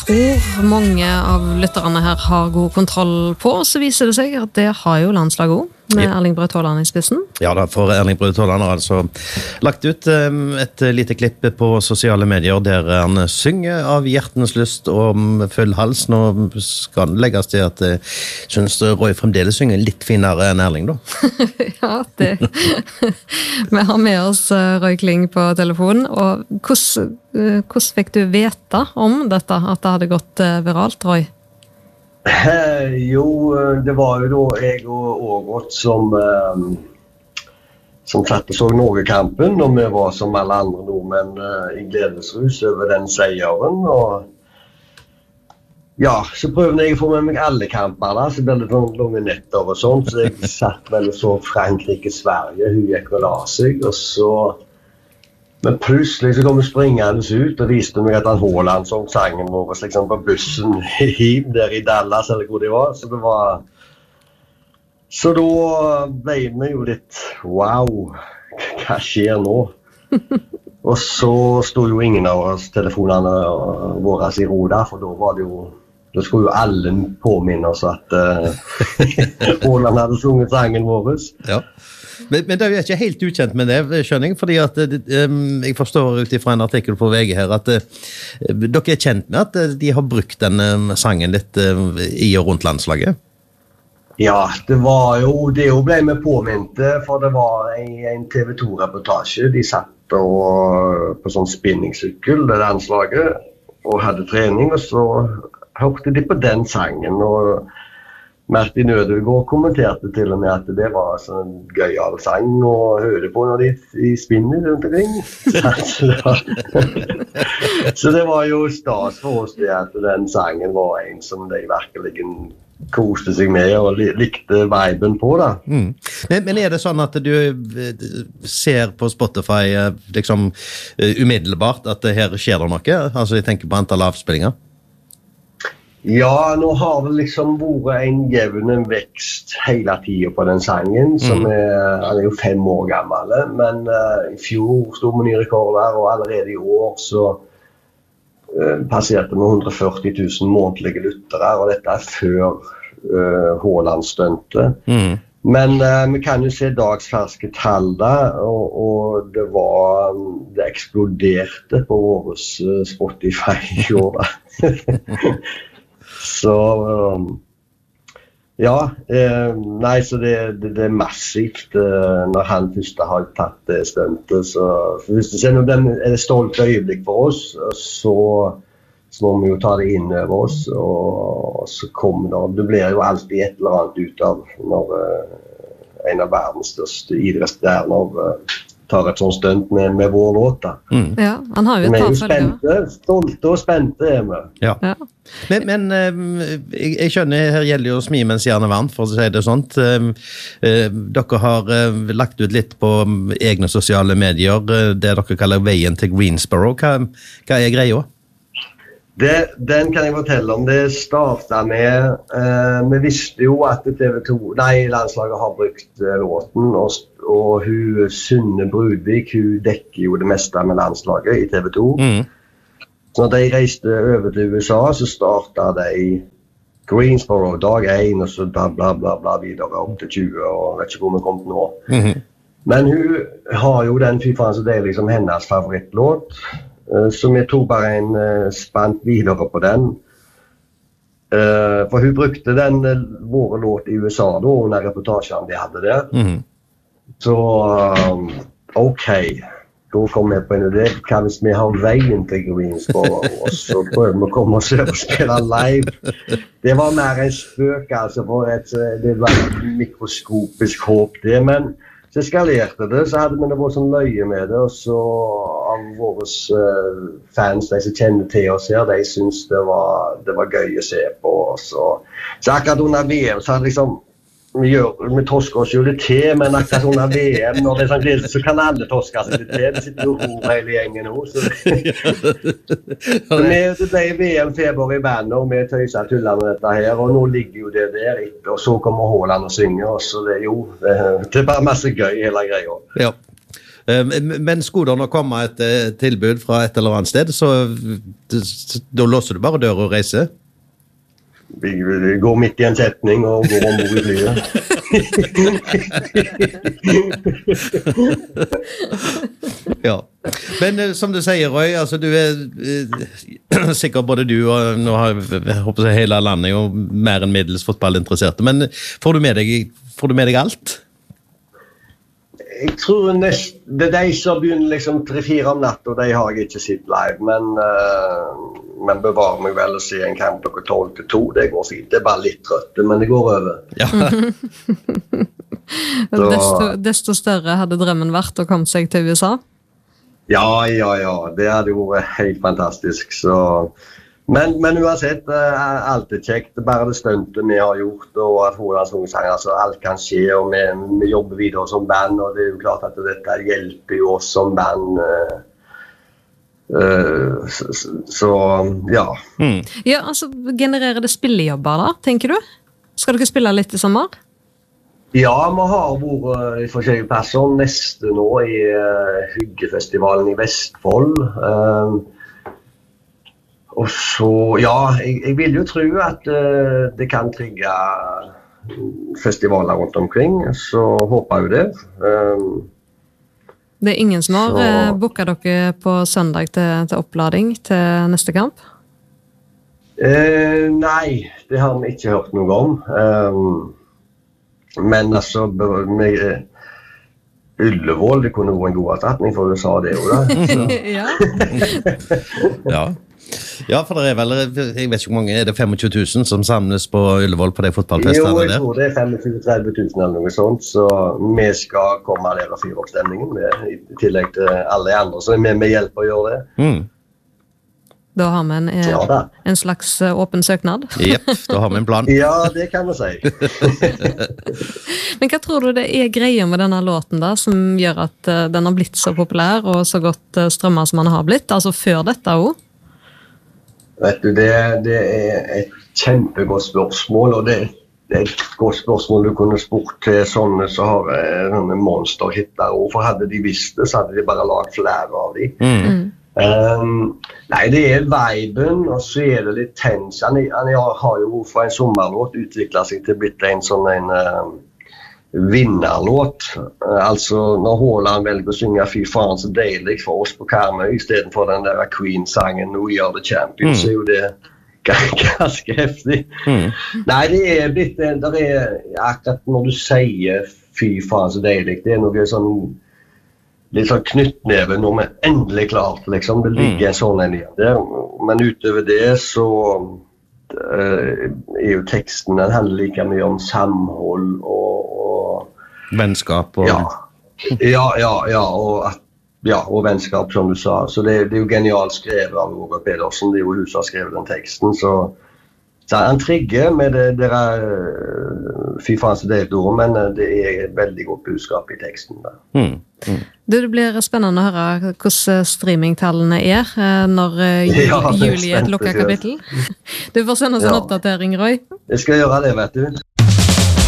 ord mange av lytterne her har god kontroll på, så viser det seg at det har jo landslaget også, med Erling Braut Haaland i spissen. Ja da, for Erling Braut Haaland har altså lagt ut et lite klipp på sosiale medier der han synger av hjertens lyst og full hals. Nå skal det legges til at jeg synes Roy fremdeles synger litt finere enn Erling da. Ja, det. Vi har med oss Roy Kling på telefonen, og hvordan fikk du vite om dette, at det hadde gått viralt, Roy? Jo, det var jo da jeg og Ågot som satt og så Norge-kampen, og vi var som alle andre nordmenn i gledesrus over den seieren, og ja, så prøvde jeg å få med meg alle kamper da, så ble det noen lange netter og sånt, så jeg satt vel og så Frankrike-Sverige, hun gikk og la seg, og så men plutselig så kom vi springende ut og viste meg at han Haaland som sangen vår liksom på bussen hjem der i Dallas eller hvor det var. Så da ble vi jo litt wow, hva skjer nå? Og så stod jo ingen av oss telefonene våre i ro der, for da var det jo da skulle jo alle påminne oss at Haaland hadde sunget sangen vår. Ja. Men det er jo ikke helt ukjent med det, skjønner jeg, fordi at jeg forstår ut fra en artikkel på VG her at dere er kjent med at de har brukt denne sangen litt i og rundt landslaget. Ja, det ble vi påminte, for det var en TV 2-reportasje. De satt på sånn spinningsykkel, det landslaget, og hadde trening, og så hørte de på den sangen, og Martin Ødegaard kommenterte til og med at det var sånn gøyal sang å høre på når de spinner rundt omkring. Så det var jo stas for oss det at den sangen var en som de virkelig koste seg med og likte viben på da. Mm. Men er det sånn at du ser på Spotify liksom umiddelbart at her skjer det noe? Altså jeg tenker på antall avspillinger. Ja, nå har det liksom vært en jevn vekst hele tiden på den sangen, som han jo 5 år gammel, men i fjor stod vi ny rekord der, og allerede i år så passerte vi 140 000 månedlige lyttere, og dette før Haaland stunte. Men vi kan jo se dagsferske tall der, og det eksploderte på våre Spotify i år. Så ja, nei, så det er massivt når han først har tatt det stuntet, så hvis det er et stolt øyeblikk for oss, så må vi jo ta det inn over oss, og så kommer det blir jo alltid et eller annet ut av når en av verdens største idrettsstjerner tar et sånt stunt med vår låt da. Ja, han har jo et par følger. Stolte og spente er vi. Ja. Men jeg skjønner, her gjelder jo smi mens jernet varmt, for å si det sånt. Dere har lagt ut litt på egne sosiale medier, det dere kaller veien til Greensboro. Hva er greia? Den kan jeg fortelle om. Det startet med, vi visste jo at landslaget har brukt låten, og hun Synne Brudvik, hun dekker jo det meste med landslaget i TV 2. Så når de reiste over til USA, så startet de Greensboro dag 1, og så bla bla bla videre opp til 20, og vet ikke hvor vi kom til nå. Men hun har jo den fyfaren, så det er liksom hennes favorittlåt. Så vi tog bare en spant videre på den. For hun brukte våre låt i USA da, under reportasjen de hadde der. Så ok, da kom jeg på en idé. Hva hvis vi har veien til Greensboro, og så prøver vi å komme oss over og spille live. Det var mer en spøk, altså, det var et mikroskopisk håp det, men så eskalerte det, så hadde vi det vært sånn løye med det, og så av våre fans, de som kjenner til oss her, de synes det var gøy å se på oss. Så akkurat under VM, så hadde liksom, vi tosker oss jo litt til, men akkurat under VM, når det er sånn grilse, så kan alle toske seg litt til. Det sitter jo hele gjengen nå. Så det ble VM-feber i bandet, og vi tøyser tuller med dette her, og nå ligger jo det der, og så kommer Haaland og synger, og så det er bare masse gøy hele greia. Ja. Men skulle det nå komme et tilbud fra et eller annet sted, så da låser du bare døra og reiser? Vi går midt i en setning og går ombord i flyet. Ja, men som du sier, Roy, altså du sikkert både du og nå har jeg håper jeg, hele landet jo mer enn middels fotballinteresserte, men får du med deg alt? Jeg tror det er de som begynner liksom 3-4 om natt, og de har jeg ikke sett live, men bevarer meg vel å se en kamp klokka 12 til 2, det går fint. Det er bare litt trøtt, men det går over. Ja. Desto større hadde drømmen vært å komme seg til USA? Ja, det hadde jo vært helt fantastisk, så... Men uansett, alt er kjekt, bare det stuntet vi har gjort, og at Haalands ungsanger, altså alt kan skje, og vi jobber videre som band, og det er jo klart at dette hjelper jo oss som band, så ja. Ja, altså, genererer det spillejobber da, tenker du? Skal dere spille litt i sommer? Ja, vi har vært i forskjellige plasser, neste nå i Hyggefestivalen i Vestfold, og så, ja, jeg vil jo tro at det kan trigge festivaler rundt omkring, så håper jeg det. Det er ingen som har booket dere på søndag til opplading til neste kamp? Nei, det har vi ikke hørt noe om. Men altså, med Ullevål, det kunne vært en god erstatning, for du sa det jo da. Ja. Ja, for det er vel, jeg vet ikke hvor mange, er det 25 000 som samles på Ullevål på de fotballfestene der? Jo, jeg tror det er 25-30 000 eller noe sånt, så vi skal komme der og fyre opp stemningen i tillegg til alle andre, så vi hjelper å gjøre det. Da har vi en slags åpen søknad. Jepp, da har vi en plan. Ja, det kan vi si. Men hva tror du det er greia med denne låten da, som gjør at den har blitt så populær og så godt strømmet som den har blitt, altså før dette også? Vet du, det er et kjempegodt spørsmål, og det er et godt spørsmål du kunne spurt til sånne som har sånne monsterhitter, og for hadde de visst det, så hadde de bare lagt flere av dem. Nei, det er viben, og så er det litt tens. Han har jo fra en sommerlåt utviklet seg til blitt en sånn vinnerlåt. Altså når Haaland velger å synge Fy faen så deilig for oss på Karmøy i stedet for den der Queen-sangen We Are The Champions, så er jo det ganske heftig. Nei, det er blitt akkurat når du sier Fy faen så deilig, det er noe sånn litt sånn knyttneve når vi endelig klart, liksom. Det ligger en sånn en igjen der, men utover det så er jo teksten, den handler like mye om samhold og vennskap og... og vennskap, som du sa. Så det er jo genialt skrevet av Roger Pedersen, det er jo hun som har skrevet den teksten, så han trigger med det der fy faen så deilig ord, men det er et veldig godt budskap i teksten der. Det blir spennende å høre hvordan streamingtallene er når juli er et lukket kapittel. Du får sende oss en oppdatering, Roy. Jeg skal gjøre det, vet du.